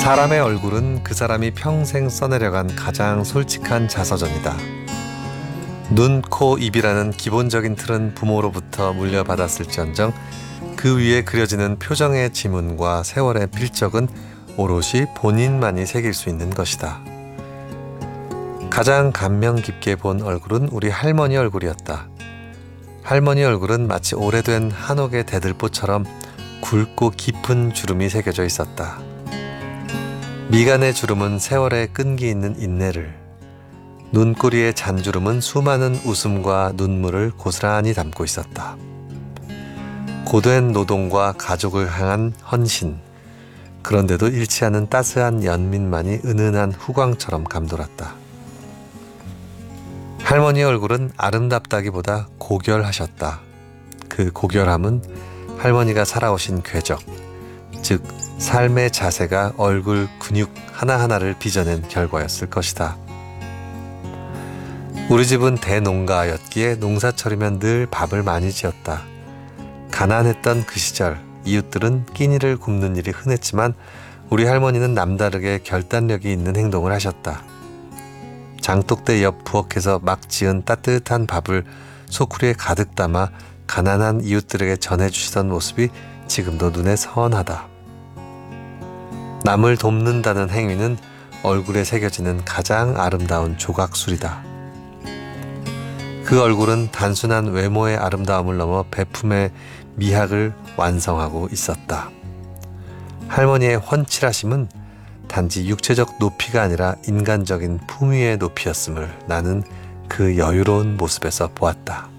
사람의 얼굴은 그 사람이 평생 써내려간 가장 솔직한 자서전이다. 눈, 코, 입이라는 기본적인 틀은 부모로부터 물려받았을지언정 그 위에 그려지는 표정의 지문과 세월의 필적은 오롯이 본인만이 새길 수 있는 것이다. 가장 감명 깊게 본 얼굴은 우리 할머니 얼굴이었다. 할머니 얼굴은 마치 오래된 한옥의 대들보처럼 굵고 깊은 주름이 새겨져 있었다. 미간의 주름은 세월의 끈기 있는 인내를, 눈꼬리의 잔주름은 수많은 웃음과 눈물을 고스란히 담고 있었다. 고된 노동과 가족을 향한 헌신, 그런데도 잃지 않은 따스한 연민만이 은은한 후광처럼 감돌았다. 할머니의 얼굴은 아름답다기보다 고결하셨다. 그 고결함은 할머니가 살아오신 궤적, 즉 삶의 자세가 얼굴 근육 하나하나를 빚어낸 결과였을 것이다. 우리 집은 대농가였기에 농사철이면 늘 밥을 많이 지었다. 가난했던 그 시절 이웃들은 끼니를 굽는 일이 흔했지만 우리 할머니는 남다르게 결단력이 있는 행동을 하셨다. 장독대 옆 부엌에서 막 지은 따뜻한 밥을 소쿠리에 가득 담아 가난한 이웃들에게 전해주시던 모습이 지금도 눈에 선하다. 남을 돕는다는 행위는 얼굴에 새겨지는 가장 아름다운 조각술이다. 그 얼굴은 단순한 외모의 아름다움을 넘어 베품의 미학을 완성하고 있었다. 할머니의 훤칠하심은 단지 육체적 높이가 아니라 인간적인 품위의 높이였음을 나는 그 여유로운 모습에서 보았다.